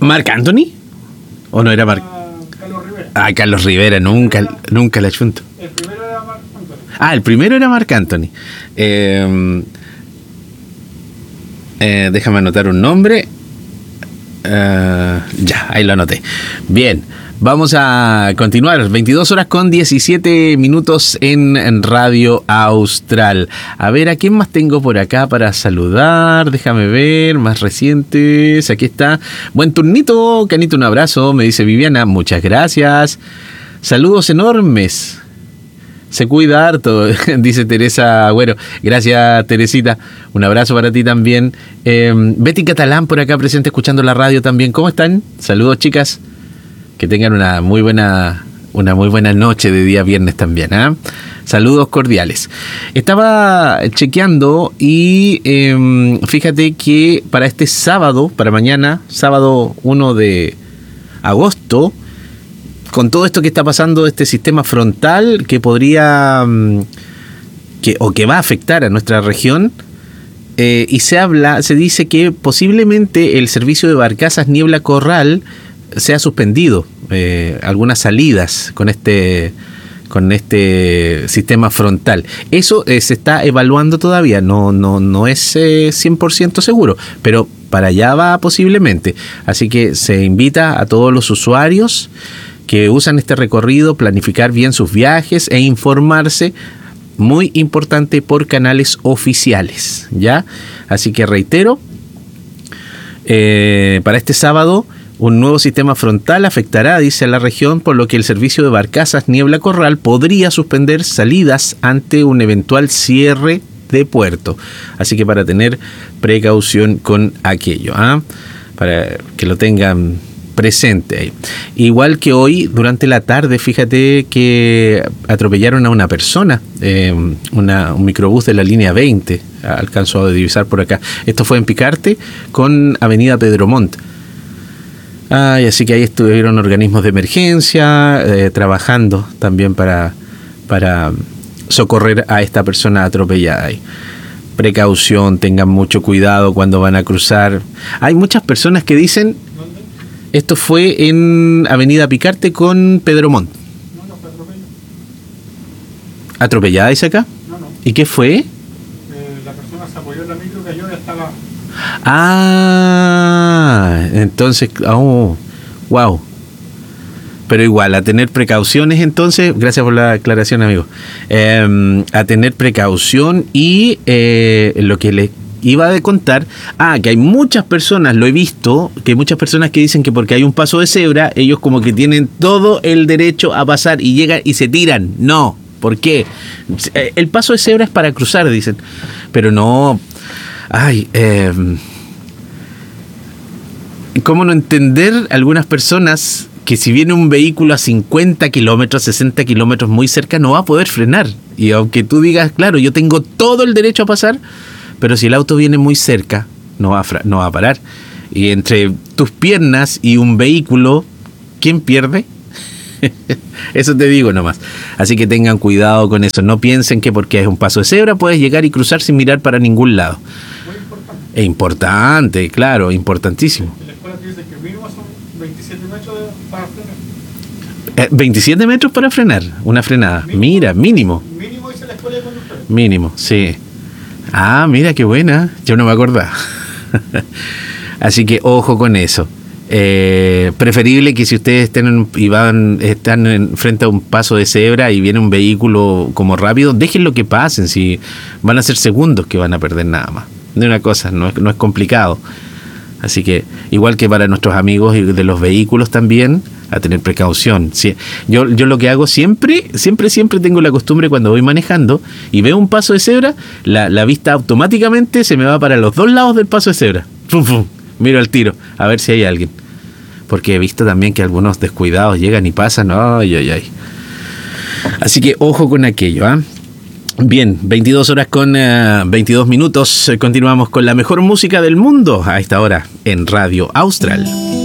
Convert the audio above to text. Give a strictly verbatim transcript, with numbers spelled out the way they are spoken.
¿Marc Anthony? ¿O no era Marc? Carlos Rivera. Ah, Carlos Rivera, nunca, nunca la chunto. El primero era Marc Anthony. Ah, el primero era Marc Anthony. Eh, eh, déjame anotar un nombre. Uh, ya, ahí lo anoté. Bien, vamos a continuar. veintidós horas con diecisiete minutos en, en Radio Austral. A ver, ¿a quién más tengo por acá para saludar? Déjame ver, más recientes. Aquí está. Buen turnito, Canito, un abrazo. Me dice Viviana, muchas gracias. Saludos enormes. Se cuida harto, dice Teresa Agüero. Gracias, Teresita. Un abrazo para ti también. Eh, Betty Catalán por acá presente escuchando la radio también. ¿Cómo están? Saludos, chicas. Que tengan una muy buena, una muy buena noche de día viernes también. ¿eh? Saludos cordiales. Estaba chequeando y eh, fíjate que para este sábado, para mañana, sábado primero de agosto, con todo esto que está pasando, este sistema frontal que podría, que, o que va a afectar a nuestra región, eh, y se habla, se dice que posiblemente el servicio de barcazas Niebla Corral sea suspendido, eh, algunas salidas con este, con este sistema frontal. Eso eh, se está evaluando todavía, no, no, no es eh, cien por ciento seguro, pero para allá va posiblemente. Así que se invita a todos los usuarios que usan este recorrido, planificar bien sus viajes e informarse, muy importante, por canales oficiales, ¿ya? Así que reitero, eh, para este sábado, un nuevo sistema frontal afectará, dice, a la región, por lo que el servicio de barcazas Niebla Corral podría suspender salidas ante un eventual cierre de puerto. Así que para tener precaución con aquello, ¿ah? Para que lo tengan presente ahí. Igual que hoy, durante la tarde, fíjate que atropellaron a una persona, eh, una, un microbús de la línea veinte, alcanzó a divisar por acá. Esto fue en Picarte con Avenida Pedro Montt. Ay, así que ahí estuvieron organismos de emergencia eh, trabajando también para, para socorrer a esta persona atropellada ahí. Precaución, tengan mucho cuidado cuando van a cruzar. Hay muchas personas que dicen... Esto fue en Avenida Picarte con Pedro Montt. No, no fue atropello. ¿Atropellada dice acá? No, no. ¿Y qué fue? Eh, la persona se apoyó en la micro, cayó y estaba... Ah, entonces... Oh, wow. Pero igual, a tener precauciones entonces, gracias por la aclaración, amigo. Eh, a tener precaución y eh, lo que les iba a contar, ah, que hay muchas personas, lo he visto, que hay muchas personas que dicen que porque hay un paso de cebra, ellos como que tienen todo el derecho a pasar y llegan y se tiran. No, ¿por qué? El paso de cebra es para cruzar, dicen, pero no, ay, eh, ¿cómo no entender algunas personas que si viene un vehículo a cincuenta kilómetros, sesenta kilómetros muy cerca, no va a poder frenar? Y aunque tú digas, claro, yo tengo todo el derecho a pasar, pero si el auto viene muy cerca, no va a, fra- no va a parar. Y entre tus piernas y un vehículo, ¿quién pierde? Eso te digo nomás. Así que tengan cuidado con eso. No piensen que porque es un paso de cebra puedes llegar y cruzar sin mirar para ningún lado. Muy importante. Es importante, claro, importantísimo. En la escuela te dicen que mínimo son veintisiete metros de, para frenar. Eh, veintisiete metros para frenar, una frenada. Mínimo. Mira, mínimo. Mínimo dice la escuela de conductores. Mínimo, sí. Ah, mira qué buena. Yo no me acordaba. Así que ojo con eso. Eh, preferible que si ustedes estén en, y van, están en, frente a un paso de cebra y viene un vehículo como rápido, déjenlo que pasen. Si van a ser segundos que van a perder nada más. De una cosa, no es, no es complicado. Así que, igual que para nuestros amigos de los vehículos también, a tener precaución. Sí, yo, yo lo que hago siempre, siempre, siempre tengo la costumbre cuando voy manejando y veo un paso de cebra, la, la vista automáticamente se me va para los dos lados del paso de cebra. Fum, fum, miro al tiro, a ver si hay alguien. Porque he visto también que algunos descuidados llegan y pasan, ay, ay, ay. Así que ojo con aquello, ¿ah? ¿eh? Bien, veintidós horas con uh, veintidós minutos. Continuamos con la mejor música del mundo a esta hora en Radio Austral.